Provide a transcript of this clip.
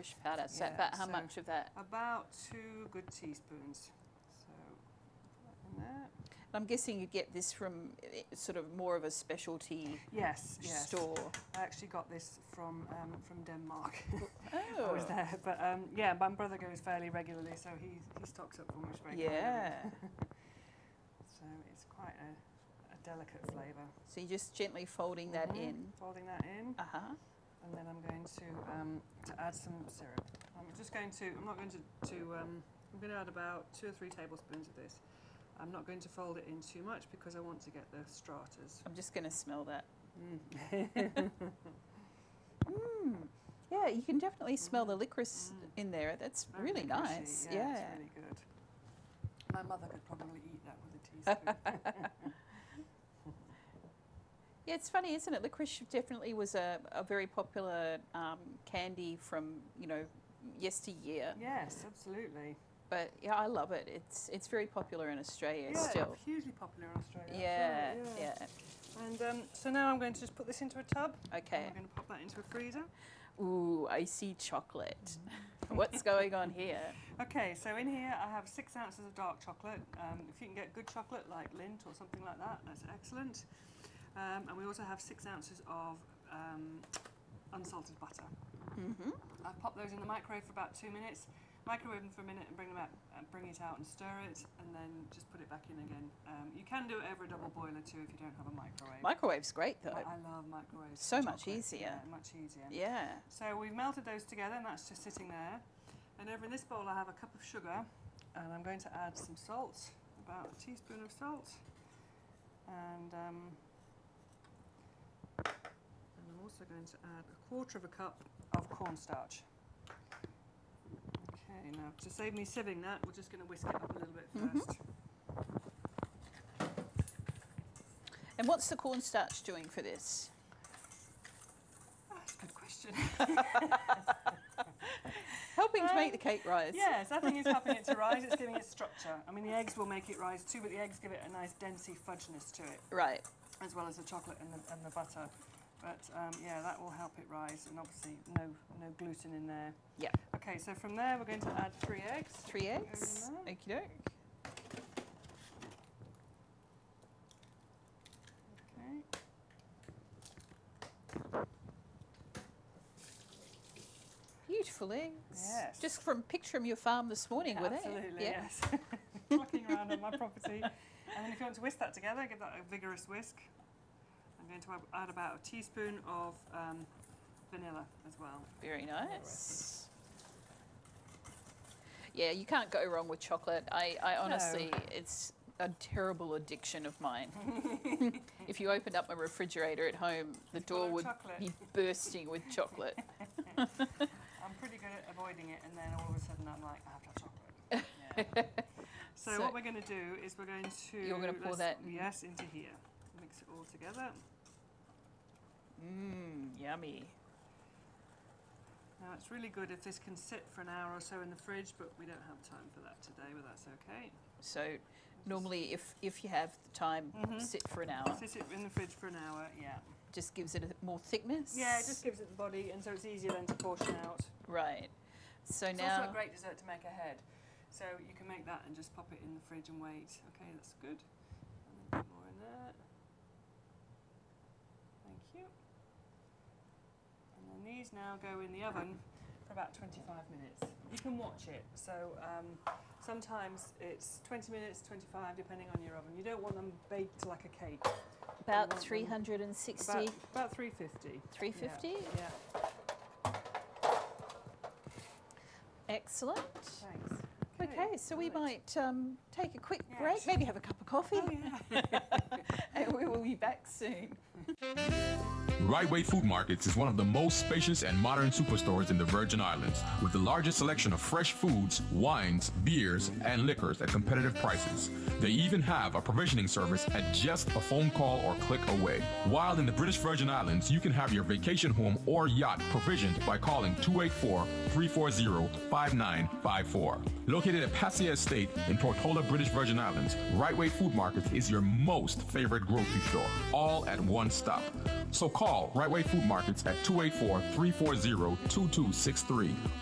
licorice powder. So Yeah, about how much of that? About 2 good teaspoons. So in there. I'm guessing you get this from sort of more of a specialty Yes. store. I actually got this from Denmark. Oh. I was there, but yeah, my brother goes fairly regularly, so he stocks up for me regularly. Yeah. So it's quite a delicate flavour. So you're just gently folding that in. Folding that in. And then I'm going to add some syrup. I'm not going to I'm going to add about 2 or 3 tablespoons of this. I'm not going to fold it in too much because I want to get the stratas. I'm just going to smell that. Yeah, you can definitely smell the licorice in there. That's really nice. Yeah, it's really good. My mother could probably eat that with a teaspoon. Yeah, it's funny, isn't it? Licorice definitely was a very popular candy from, yesteryear. Yes, absolutely. But yeah, I love it. It's very popular in Australia still. Yeah, hugely popular in Australia. Yeah. And so now I'm going to just put this into a tub. Okay. I'm going to pop that into a freezer. Ooh, I see chocolate. What's going on here? Okay, so in here I have 6 ounces of dark chocolate. If you can get good chocolate like Lindt or something like that, that's excellent. And we also have 6 ounces of unsalted butter. I've popped those in the microwave for about 2 minutes. Microwave them for a minute and bring it out and stir it, and then just put it back in again. You can do it over a double boiler too if you don't have a microwave. Microwave's great though. I love microwaves. So much easier. Yeah, much easier. Yeah. So we've melted those together, and that's just sitting there. And over in this bowl I have a cup of sugar, and I'm going to add some salt, about a teaspoon of salt, and I'm also going to add a quarter of a cup of cornstarch. Okay, now to save me sieving that, we're just going to whisk it up a little bit first. And what's the cornstarch doing for this? Oh, that's a good question. Helping to make the cake rise. Yes, I think it's helping it to rise. It's giving it structure. I mean, the eggs will make it rise too, but the eggs give it a nice densey fudginess to it. Right. As well as the chocolate and the butter. But yeah, that will help it rise, and obviously no gluten in there. Yeah. Okay, so from there we're going to add 3 eggs. 3 eggs. Okie doke. Okay. Beautiful eggs. Yes. Just from picturing your farm this morning, were they? Absolutely, Yeah. yes. Looking around on my property. And then if you want to whisk that together, give that a vigorous whisk. I'm going to add about a teaspoon of vanilla as well. Very nice. Yeah, you can't go wrong with chocolate. I honestly, it's a terrible addiction of mine. If you opened up my refrigerator at home, the door would be bursting with chocolate. I'm pretty good at avoiding it, and then all of a sudden I'm like, I have to have chocolate. Yeah. So what we're going to do is we're going to... You're going to pour that... Yes, into here. Mix it all together. Yummy. Now it's really good if this can sit for an hour or so in the fridge, but we don't have time for that today, but that's okay. So normally if you have the time, sit for an hour. Sit it in the fridge for an hour, yeah. Just gives it a more thickness? Yeah, it just gives it the body, and so it's easier then to portion out. Right. So it's now... also a great dessert to make ahead. So you can make that and just pop it in the fridge and wait. Okay, that's good. And then a bit more in there. Thank you. And then these now go in the oven for about 25 minutes. You can watch it. So sometimes it's 20 minutes, 25, depending on your oven. You don't want them baked like a cake. About 360? About 350. 350? Yeah. Excellent. Thanks. Okay, so we might take a quick break, maybe have a cup of coffee, and we will be back soon. Right Way Food Markets is one of the most spacious and modern superstores in the Virgin Islands, with the largest selection of fresh foods, wines, beers, and liquors at competitive prices. They even have a provisioning service at just a phone call or click away. While in the British Virgin Islands, you can have your vacation home or yacht provisioned by calling 284-340-5954. Located at Passia Estate in Portola, British Virgin Islands, Right Way Food Markets is your most favorite grocery store, all at one stop. So call Right Way Food Markets at 284-340-2263